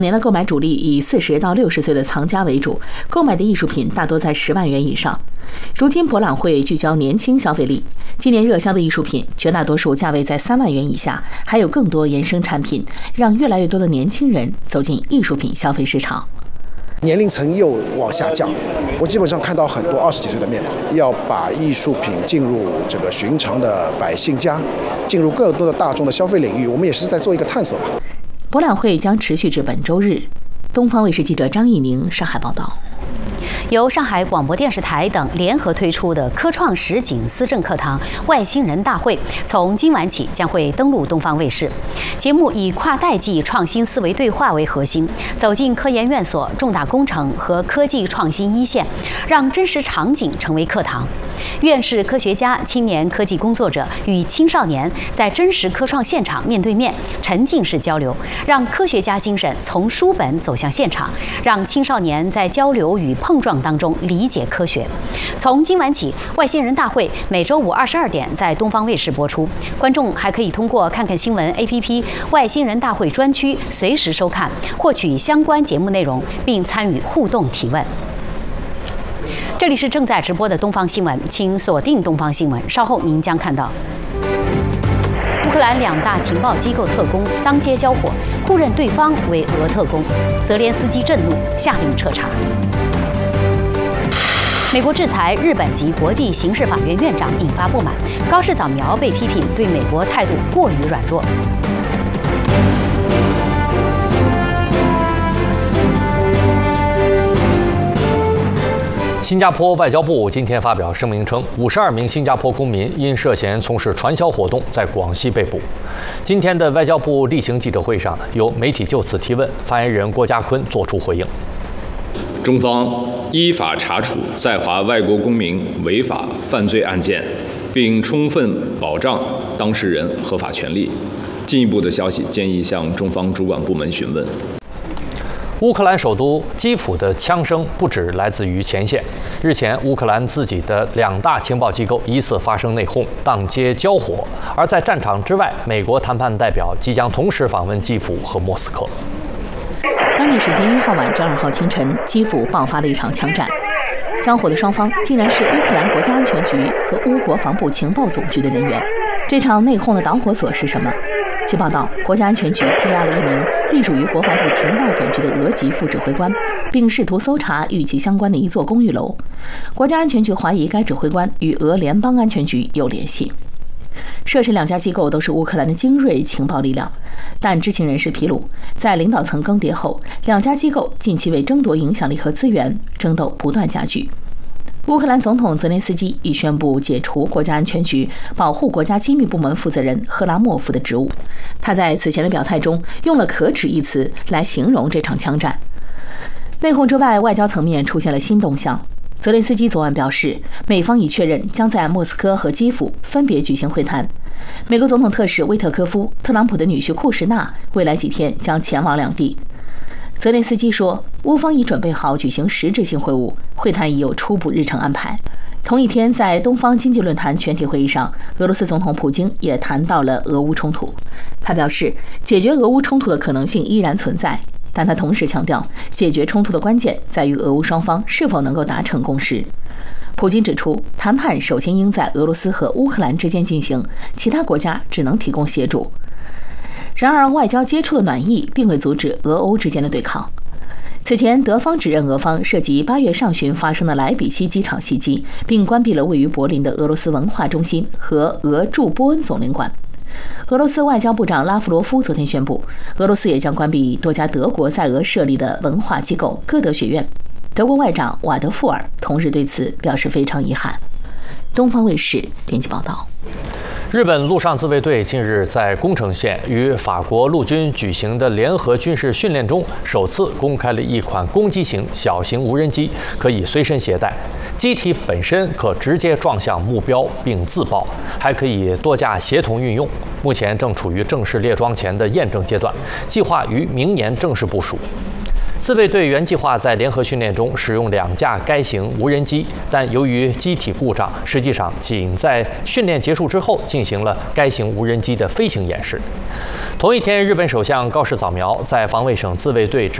年的购买主力以40到60岁的藏家为主，购买的艺术品大多在10万元以上。如今博览会聚焦年轻消费力，今年热销的艺术品绝大多数价位在3万元以下，还有更多衍生产品，让越来越多的年轻人走进艺术品消费市场。 年龄层又往下降，我基本上看到很多20几岁的面孔，要把艺术品进入这个寻常的百姓家，进入更多的大众的消费领域，我们也是在做一个探索吧。 博览会将持续至本周日。东方卫视记者张艺宁上海报道。 由上海广播电视台等联合推出的科创实景思政课堂《外星人大会》，从今晚起将会登陆东方卫视。节目以跨代际创新思维对话为核心，走进科研院所、重大工程和科技创新一线，让真实场景成为课堂。院士、科学家、青年科技工作者与青少年在真实科创现场面对面、沉浸式交流，让科学家精神从书本走向现场，让青少年在交流与碰撞当中理解科学。从今晚起，外星人大会每周五22点在东方卫视播出，观众还可以通过看看新闻 APP 外星人大会专区随时收看，获取相关节目内容，并参与互动提问。这里是正在直播的东方新闻，请锁定东方新闻，稍后您将看到乌克兰2大情报机构特工当街交火，互认对方为俄特工，泽连斯基震怒，下令彻查。美国制裁日本籍国际刑事法院院长引发不满，高市早苗被批评对美国态度过于软弱。 新加坡外交部今天发表声明称，52名新加坡公民因涉嫌从事传销活动，在广西被捕。今天的外交部例行记者会上，有媒体就此提问，发言人郭家坤作出回应。 中方依法查处在华外国公民违法犯罪案件，并充分保障当事人合法权利。进一步的消息建议向中方主管部门询问。 乌克兰首都基辅的枪声不只来自于前线。日前，乌克兰自己的2大情报机构疑似发生内讧，当街交火。而在战场之外，美国谈判代表即将同时访问基辅和莫斯科。 当地时间1号晚至2号清晨，基辅爆发了一场枪战。交火的双方竟然是乌克兰国家安全局和乌国防部情报总局的人员。这场内讧的导火索是什么？据报道，国家安全局羁押了一名隶属于国防部情报总局的俄籍副指挥官，并试图搜查与其相关的一座公寓楼。国家安全局怀疑该指挥官与俄联邦安全局有联系。涉事2家机构都是乌克兰的精锐情报力量，但知情人士披露，在领导层更迭后，2家机构近期为争夺影响力和资源，争斗不断加剧。乌克兰总统泽连斯基已宣布解除国家安全局保护国家机密部门负责人赫拉莫夫的职务。他在此前的表态中用了可耻一词来形容这场枪战。内讧之外，外交层面出现了新动向。泽连斯基昨晚表示，美方已确认将在莫斯科和基辅分别举行会谈。美国总统特使威特科夫、特朗普的女婿库什纳未来几天将前往两地。泽连斯基说，乌方已准备好举行实质性会晤，会谈已有初步日程安排。同一天，在东方经济论坛全体会议上，俄罗斯总统普京也谈到了俄乌冲突。他表示，解决俄乌冲突的可能性依然存在，但他同时强调，解决冲突的关键在于俄乌双方是否能够达成共识。普京指出，谈判首先应在俄罗斯和乌克兰之间进行，其他国家只能提供协助。然而，外交接触的暖意并未阻止俄欧之间的对抗。此前，德方指认俄方涉及8月上旬发生的莱比锡机场袭击，并关闭了位于柏林的俄罗斯文化中心和俄驻波恩总领馆。俄罗斯外交部长拉夫罗夫昨天宣布，俄罗斯也将关闭多家德国在俄设立的文化机构歌德学院。德国外长瓦德富尔同日对此表示非常遗憾。东方卫视编辑报道。 日本陆上自卫队近日在宫城县与法国陆军举行的联合军事训练中，首次公开了一款攻击型小型无人机，可以随身携带。机体本身可直接撞向目标并自爆，还可以多架协同运用。目前正处于正式列装前的验证阶段，计划于明年正式部署。 自卫队原计划在联合训练中使用2架该型无人机，但由于机体故障，实际上仅在训练结束之后进行了该型无人机的飞行演示。同一天，日本首相高市早苗在防卫省自卫队